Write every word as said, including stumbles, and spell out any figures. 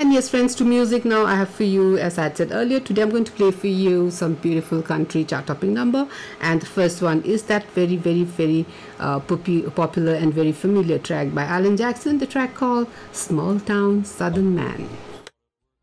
And yes, friends, to music now I have for you, as I had said earlier, today I'm going to play for you some beautiful country chart-topping number. And the first one is that very, very, very uh, popu- popular and very familiar track by Alan Jackson, the track called Small Town Southern Man.